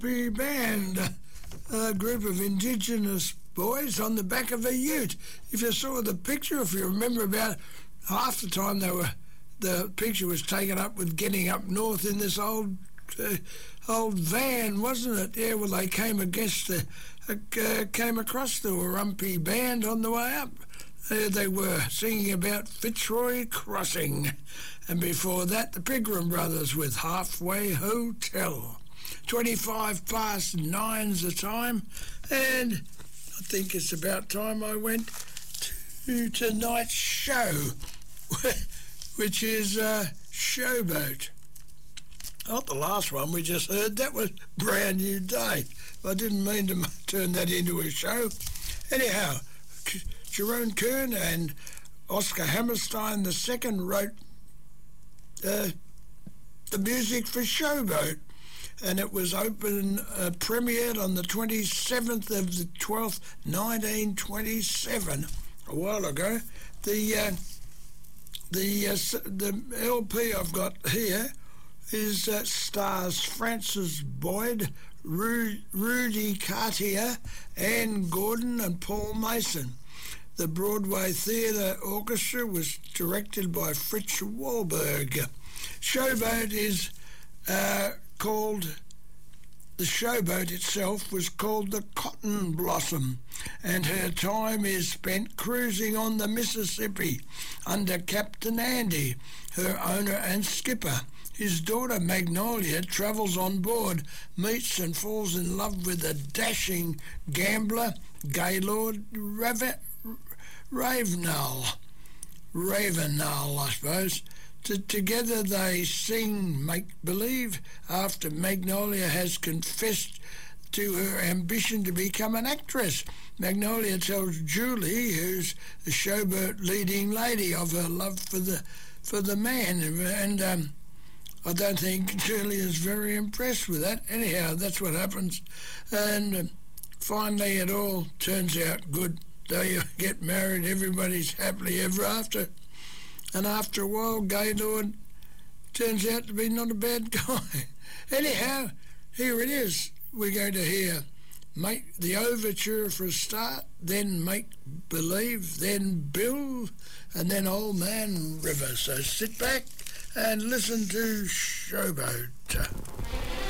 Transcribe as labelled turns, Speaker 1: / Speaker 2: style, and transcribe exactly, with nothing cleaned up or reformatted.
Speaker 1: Be band, a group of Indigenous boys on the back of a ute. If you saw the picture, if you remember, about half the time they were, the picture was taken up with getting up north in this old uh, old van, wasn't it? Yeah, well, they came against the, uh, came across the Warumpi band on the way up. There they were, singing about Fitzroy Crossing. And before that, the Pilgrim Brothers with Halfway Hotel. twenty-five past nine's the time, and I think it's about time I went to tonight's show, which is uh, Showboat. Not the last one we just heard, that was Brand New Day. I didn't mean to turn that into a show. Anyhow, Jerome Kern and Oscar Hammerstein the second wrote uh, the music for Showboat, and it was open, uh, premiered on the twenty-seventh of the twelfth, nineteen twenty-seven, a while ago. The uh, the uh, the L P I've got here is uh, stars Francis Boyd, Ru- Rudy Cartier, Anne Gordon and Paul Mason. The Broadway Theatre Orchestra was directed by Fritz Wahlberg. Showboat is uh, called, the Showboat itself was called the Cotton Blossom, and her time is spent cruising on the Mississippi under Captain Andy, her owner and skipper. His daughter Magnolia travels on board, meets and falls in love with a dashing gambler, Gaylord Rav- Ravenel. Ravenel, I suppose. T- together they sing make-believe after Magnolia has confessed to her ambition to become an actress. Magnolia tells Julie, who's the Showboat leading lady, of her love for the for the man, and um, I don't think Julie is very impressed with that. Anyhow, that's what happens, and um, finally it all turns out good. They get married, everybody's happily ever after. And after a while, Gaylord turns out to be not a bad guy. Anyhow, here it is. We're going to hear Make the Overture for a start, then Make Believe, then Bill, and then Old Man River. So sit back and listen to Showboat.